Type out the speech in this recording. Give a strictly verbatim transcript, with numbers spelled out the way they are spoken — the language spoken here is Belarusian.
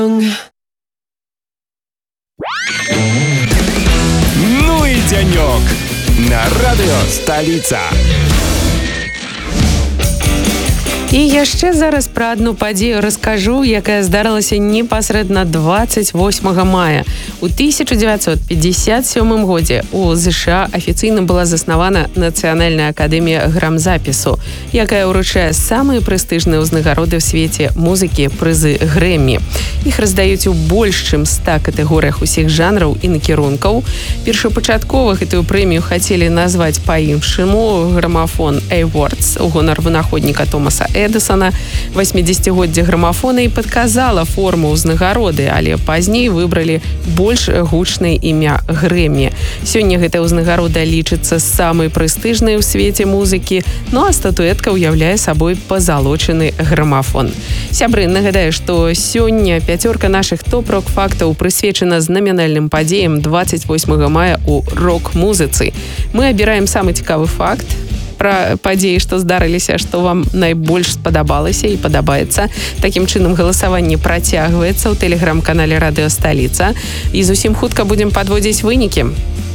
Ну и денек на радио «Столица». І яшчэ зараз пра адну падзею раскажу, якая здарылася непасрэдна двадцать восьмага мая. У тысяча девятьсот пятьдесят седьмом годзе у ЗША афіцыйна была заснавана Нацыянальная акадэмія грамзапісу, якая ўручае самыя прэстыжныя ўзнагароды ў свеце музыкі, прызы Грэмі. Іх раздаюць у больш чым ста катэгорыях усіх жанраў і накірункаў. Першапачаткова гэтую прэмію хацелі назваць па-іншаму грамафон Awards у гонар вынаходніка Томаса Эдысона. восьмідзесяцігоддзе грамафона і падказала форму ўзнагароды, але пазней выбралі больш гучнае імя Грэмі. Сёння гэтая ўзнагарода лічыцца самай прэстыжнай у свеце музыкі, ну а статуэтка ўяўляе сабой пазалочаны грамафон. Сябры, нагадаю, што сёння пяцёрка нашых топ-рок фактаў прысвечана знамянальным падзеям двадцать восьмага мая у рок-музыцы. Мы абіраем самы цікавы факт пра падзеі, што здарыліся, што вам найбольш спадабалася і падабаецца. Такім чынам галасаванне працягваецца ў тэлеграм-канале радыё «Сталіца». І зусім хутка будзем падводзіць вынікі.